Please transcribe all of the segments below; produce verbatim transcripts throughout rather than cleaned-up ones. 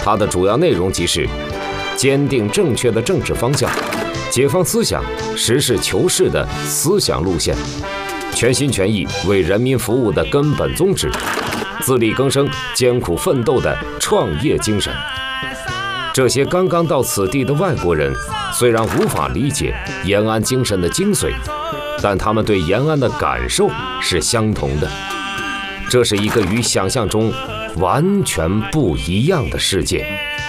它的主要内容即是坚定正确的政治方向，解放思想，实事求是的思想路线，全心全意为人民服务的根本宗旨，自力更生、艰苦奋斗的创业精神。这些刚刚到此地的外国人虽然无法理解延安精神的精髓，但他们对延安的感受是相同的。这是一个与想象中完全不一样的世界。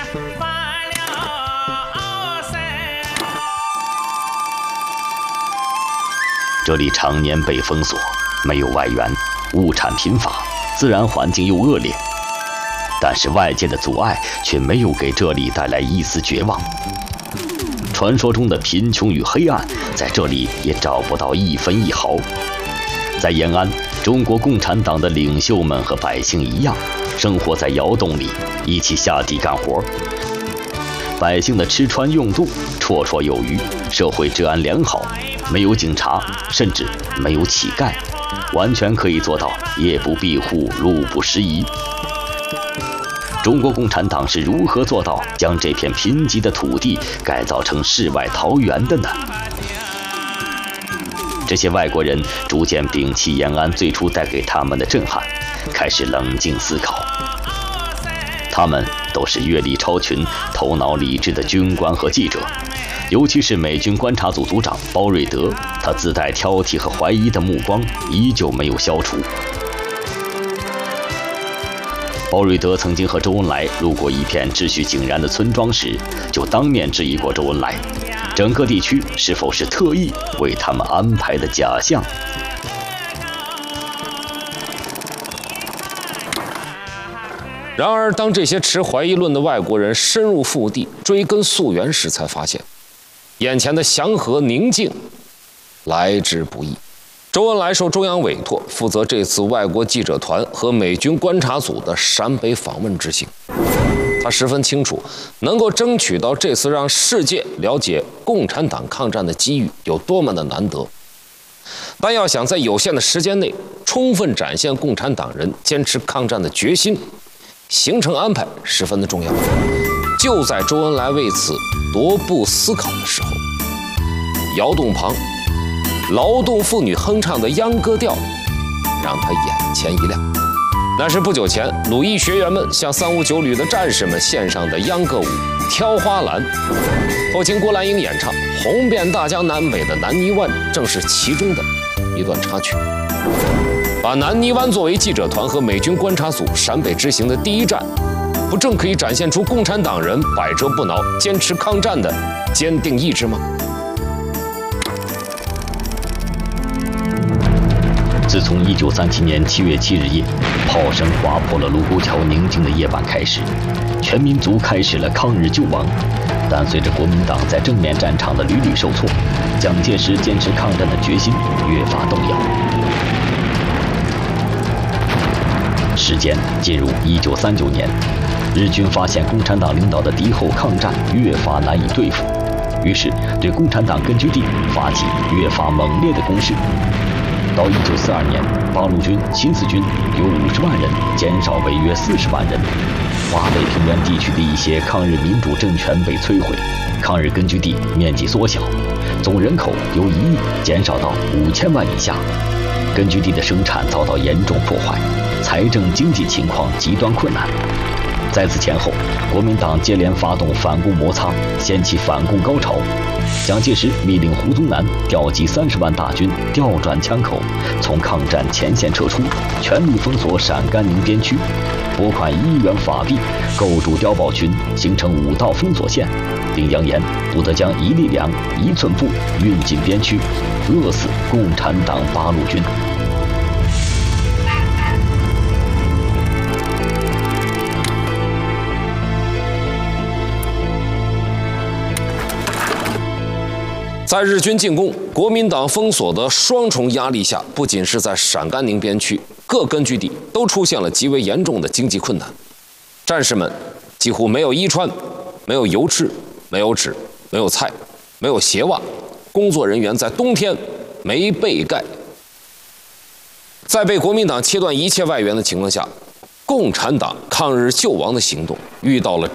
这里常年被封锁，没有外援，物产贫乏，自然环境又恶劣。但是外界的阻碍却没有给这里带来一丝绝望。传说中的贫穷与黑暗，在这里也找不到一分一毫。在延安，中国共产党的领袖们和百姓一样，生活在窑洞里，一起下地干活。百姓的吃穿用度绰绰有余，社会治安良好，没有警察，甚至没有乞丐，完全可以做到夜不闭户，路不拾遗。中国共产党是如何做到将这片贫瘠的土地改造成世外桃源的呢？这些外国人逐渐摒弃延安最初带给他们的震撼，开始冷静思考。他们都是阅历超群、头脑理智的军官和记者，尤其是美军观察组组长包瑞德，他自带挑剔和怀疑的目光依旧没有消除。包瑞德曾经和周恩来路过一片秩序井然的村庄时，就当面质疑过周恩来，整个地区是否是特意为他们安排的假象。 然而，当这些持怀疑论的外国人深入腹地追根溯源时，才发现，眼前的祥和宁静来之不易。周恩来受中央委托，负责这次外国记者团和美军观察组的陕北访问之行。他十分清楚，能够争取到这次让世界了解共产党抗战的机遇有多么的难得。但要想在有限的时间内充分展现共产党人坚持抗战的决心，行程安排十分的重要。就在周恩来为此踱步思考的时候，窑洞旁劳动妇女哼唱的秧歌调让他眼前一亮。那是不久前鲁艺学员们向三五九旅的战士们献上的秧歌舞《挑花篮》，后经郭兰英演唱，红遍大江南北的南泥湾正是其中的一段插曲。把南泥湾作为记者团和美军观察组陕北之行的第一站，不正可以展现出共产党人百折不挠、坚持抗战的坚定意志吗？ 自从一九三七年七月七日夜，炮声划破了卢沟桥宁静的夜晚开始，全民族开始了抗日救亡。但随着国民党在正面战场的屡屡受挫，蒋介石坚持抗战的决心越发动摇。时间进入一九三九年，日军发现共产党领导的敌后抗战越发难以对付，于是对共产党根据地发起越发猛烈的攻势。到一九四二年，八路军、新四军由五十万人减少为约四十万人，华北平原地区的一些抗日民主政权被摧毁，抗日根据地面积缩小，总人口由一亿减少到五千万以下，根据地的生产遭到严重破坏，财政经济情况极端困难。在此前后，国民党接连发动反共摩擦，掀起反共高潮。蒋介石密令胡宗南调集三十万大军，调转枪口，从抗战前线撤出，全力封锁陕甘宁边区，拨款一亿元法币，构筑碉堡群，形成五道封锁线，并扬言不得将一粒粮、一寸布运进边区，饿死共产党八路军。 在日军进攻、国民党封锁的双重压力下，不仅是在陕甘宁边区，各根据地都出现了极为严重的经济困难。战士们几乎没有衣穿，没有油吃，没有纸，没有菜，没有鞋袜。工作人员在冬天没被盖。在被国民党切断一切外援的情况下，共产党抗日救亡的行动遇到了